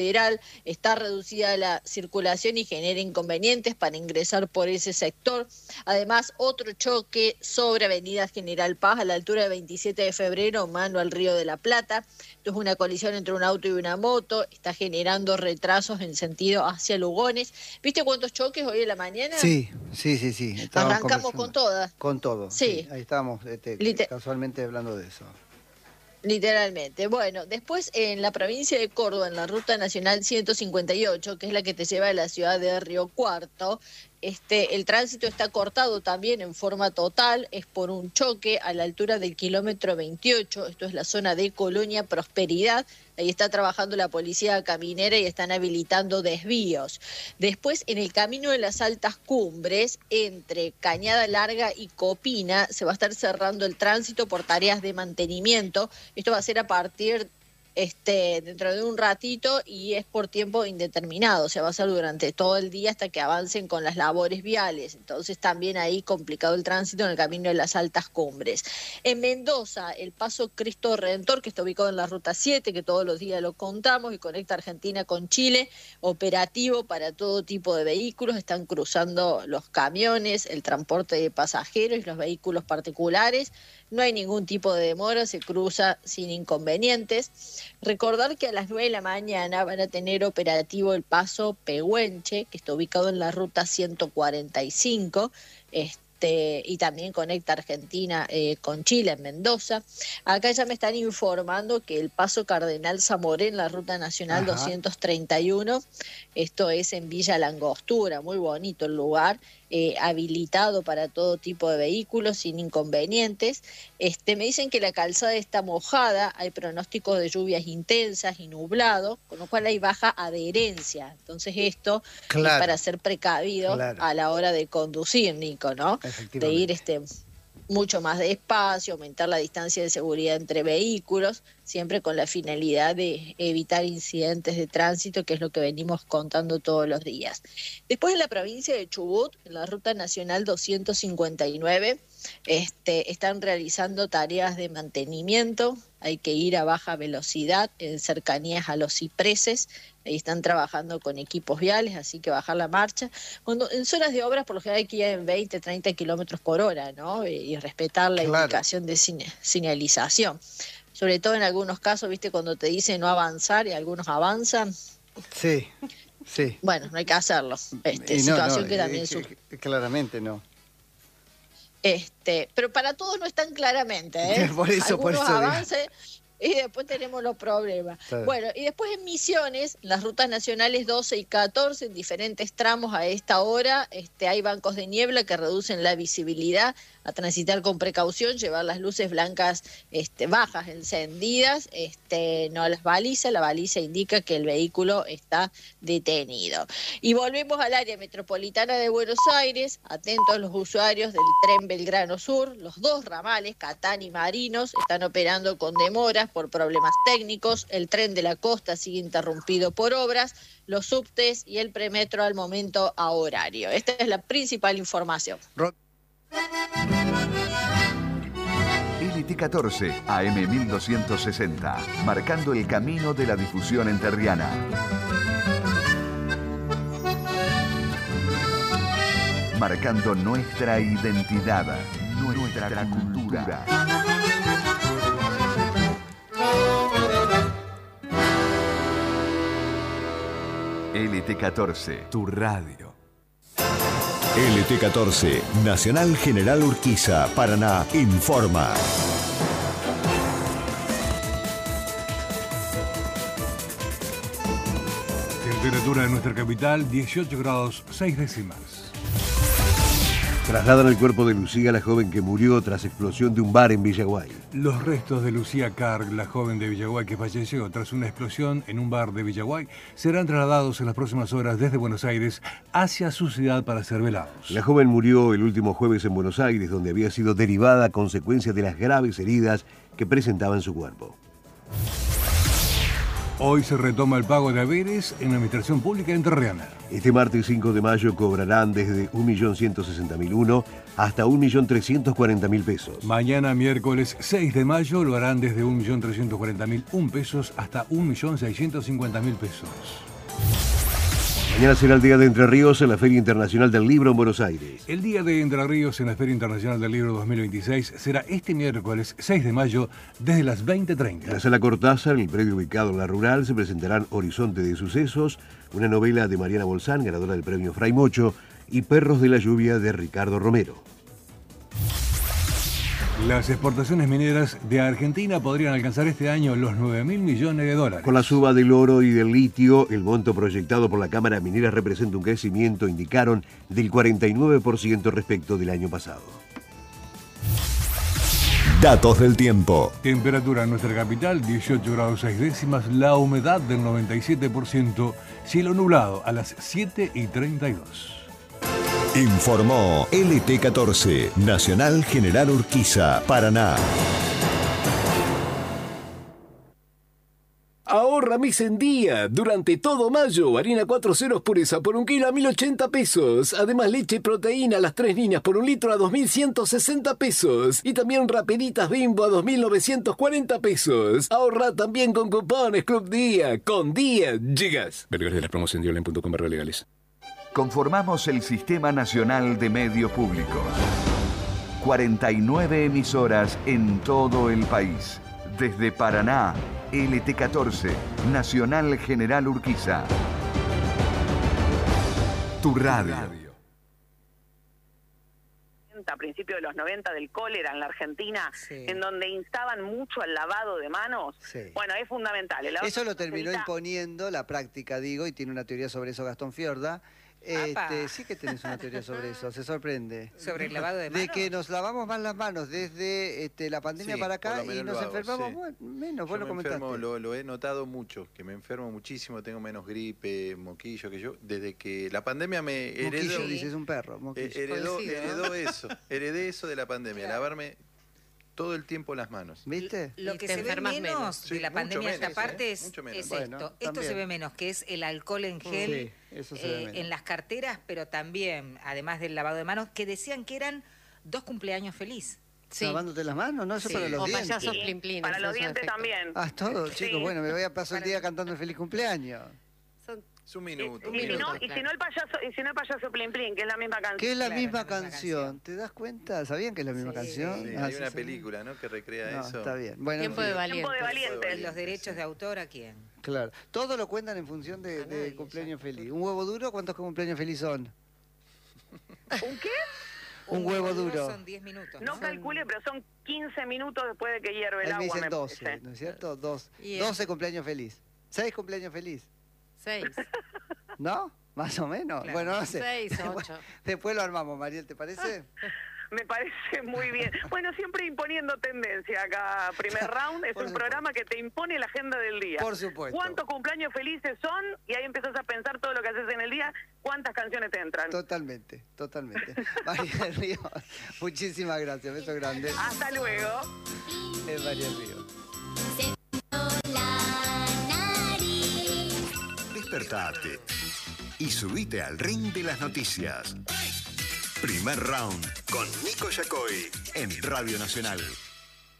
Federal, está reducida la circulación y genera inconvenientes para ingresar por ese sector. Además, otro choque sobre Avenida General Paz a la altura de 27 de febrero, mano al Río de la Plata. Esto es una colisión entre un auto y una moto, está generando retrasos en sentido hacia Lugones. ¿Viste cuántos choques hoy en la mañana? Sí. Arrancamos con todas. Con todo, sí. Ahí estábamos casualmente hablando de eso. Literalmente. Bueno, después en la provincia de Córdoba, en la Ruta Nacional 158, que es la que te lleva a la ciudad de Río Cuarto, el tránsito está cortado también en forma total, es por un choque a la altura del kilómetro 28, esto es la zona de Colonia Prosperidad, ahí está trabajando la policía caminera y están habilitando desvíos. Después en el camino de las altas cumbres, entre Cañada Larga y Copina, se va a estar cerrando el tránsito por tareas de mantenimiento, esto va a ser a partir dentro de un ratito y es por tiempo indeterminado, o sea, va a ser durante todo el día hasta que avancen con las labores viales, entonces también ahí complicado el tránsito en el camino de las altas cumbres. En Mendoza, el paso Cristo Redentor, que está ubicado en la Ruta 7, que todos los días lo contamos y conecta Argentina con Chile, operativo para todo tipo de vehículos, están cruzando los camiones, el transporte de pasajeros y los vehículos particulares, no hay ningún tipo de demora, se cruza sin inconvenientes. Recordar que a las 9 de la mañana van a tener operativo el paso Pehuenche, que está ubicado en la ruta 145, y también conecta Argentina con Chile, en Mendoza. Acá ya me están informando que el paso Cardenal Zamoré en la ruta nacional 231, esto es en Villa Langostura, muy bonito el lugar, habilitado para todo tipo de vehículos sin inconvenientes. Me dicen que la calzada está mojada, hay pronósticos de lluvias intensas y nublado, con lo cual hay baja adherencia. Entonces esto es para ser precavido a la hora de conducir, Nico, ¿no? De ir mucho más despacio, aumentar la distancia de seguridad entre vehículos, siempre con la finalidad de evitar incidentes de tránsito, que es lo que venimos contando todos los días. Después en la provincia de Chubut, en la Ruta Nacional 259, están realizando tareas de mantenimiento, hay que ir a baja velocidad en cercanías a los cipreses, ahí están trabajando con equipos viales, así que bajar la marcha. En zonas de obras por lo general hay que ir en 20, 30 kilómetros por hora, ¿no? Y respetar la indicación de señalización. Sobre todo en algunos casos, ¿viste? Cuando te dicen no avanzar y algunos avanzan. Sí. Bueno, no hay que hacerlo. Situación que también... Claramente no. Pero para todos no es tan claramente, ¿eh? Por eso avances y después tenemos los problemas. Claro. Bueno, y después en Misiones, las rutas nacionales 12 y 14, en diferentes tramos a esta hora, hay bancos de niebla que reducen la visibilidad, a transitar con precaución, llevar las luces blancas bajas, encendidas, no las balizas, la baliza indica que el vehículo está detenido. Y volvemos al área metropolitana de Buenos Aires, atentos los usuarios del tren Belgrano Sur, los dos ramales, Catán y Marinos, están operando con demoras por problemas técnicos, el tren de la costa sigue interrumpido por obras, los subtes y el premetro al momento a horario. Esta es la principal información. LT14, AM 1260, marcando el camino de la difusión enterriana. Marcando nuestra identidad, nuestra cultura. LT14, tu radio. LT14, Nacional General Urquiza, Paraná, informa. Temperatura de nuestra capital, 18 grados 6 décimas. Trasladan el cuerpo de Lucía, la joven que murió tras explosión de un bar en Villaguay. Los restos de Lucía Carg, la joven de Villaguay que falleció tras una explosión en un bar de Villaguay, serán trasladados en las próximas horas desde Buenos Aires hacia su ciudad para ser velados. La joven murió el último jueves en Buenos Aires, donde había sido derivada a consecuencia de las graves heridas que presentaba en su cuerpo. Hoy se retoma el pago de haberes en la administración pública entrerriana. Este martes 5 de mayo cobrarán desde 1.160.001 hasta 1.340.000 pesos. Mañana, miércoles 6 de mayo, lo harán desde 1.340.001 pesos hasta 1.650.000 pesos. Mañana será el Día de Entre Ríos en la Feria Internacional del Libro en Buenos Aires. El Día de Entre Ríos en la Feria Internacional del Libro 2026 será este miércoles 6 de mayo desde las 20:30. En la Sala Cortázar, el predio ubicado en La Rural, se presentarán Horizonte de Sucesos, una novela de Mariana Bolsán, ganadora del premio Fray Mocho, y Perros de la Lluvia de Ricardo Romero. Las exportaciones mineras de Argentina podrían alcanzar este año los 9.000 millones de dólares. Con la suba del oro y del litio, el monto proyectado por la Cámara Minera representa un crecimiento, indicaron, del 49% respecto del año pasado. Datos del tiempo. Temperatura en nuestra capital, 18 grados 6 décimas, la humedad del 97%, cielo nublado a las 7:32. Informó LT14, Nacional General Urquiza, Paraná. Ahorra mes en día. Durante todo mayo, harina 4 ceros pureza por 1 kilo a 1.080 pesos. Además, leche y proteína a las 3 líneas por 1 litro a 2.160 pesos. Y también rapeditas Bimbo a 2.940 pesos. Ahorra también con cupones Club Día. Con Día llegas. Vergara de las promociones en diolen.com/legales. Conformamos el Sistema Nacional de Medios Públicos. 49 emisoras en todo el país. Desde Paraná, LT14, Nacional General Urquiza. Tu radio. A principios de los 90 del cólera en la Argentina, en donde instaban mucho al lavado de manos. Bueno, es fundamental. Eso lo terminó imponiendo la práctica, digo, y tiene una teoría sobre eso Gastón Fiorda. Sí que tenés una teoría sobre eso, se sorprende. ¿Sobre el lavado de manos? De que nos lavamos más las manos desde la pandemia para acá y nos enfermamos menos. Vos lo comentaste. Lo he notado mucho, que me enfermo muchísimo, tengo menos gripe, moquillo que yo. Desde que la pandemia me heredó... Moquillo, dices un perro. Heredé eso de la pandemia, lavarme todo el tiempo las manos. ¿Viste? Lo que se ve menos de la pandemia esta parte es bueno, esto. Esto se ve menos, que es el alcohol en gel eso se ve menos. En las carteras, pero también, además del lavado de manos, que decían que eran 2 cumpleaños feliz. Lavándote las manos, ¿no? Eso para los dientes. Payasos plimplines. Para los dientes también. Todo, chicos. Bueno, me voy a pasar el día cantando el feliz cumpleaños. Es un minuto. Y si no el payaso Plin Plin, que es la misma canción. Que es la misma canción. ¿Te das cuenta? ¿Sabían que es la misma canción? Sí, hay una película, ¿no?, que recrea eso. Está bien. Bueno, Tiempo de valientes. ¿Los derechos de autor a quién? Claro. Todo lo cuentan en función de cumpleaños feliz. ¿Un huevo duro? ¿Cuántos cumpleaños feliz son? ¿Un qué? Un huevo duro. Son 10 minutos. No calcule, pero son 15 minutos después de que hierve el agua. Me dicen 12, ¿no es cierto? 12 cumpleaños feliz. 6 cumpleaños feliz. 6. ¿No? Más o menos. Claro. Bueno, no sé. 6 o 8. Después lo armamos, Mariel, ¿te parece? Me parece muy bien. Bueno, siempre imponiendo tendencia acá. Primer Round es un programa que te impone la agenda del día. Por supuesto. ¿Cuántos cumpleaños felices son? Y ahí empiezas a pensar todo lo que haces en el día. ¿Cuántas canciones te entran? Totalmente. Mariel Ríos, muchísimas gracias. Beso grande. Hasta luego. Es Mariel Ríos. Despertate y subite al ring de las noticias. Primer Round con Nico Yacoy en Radio Nacional.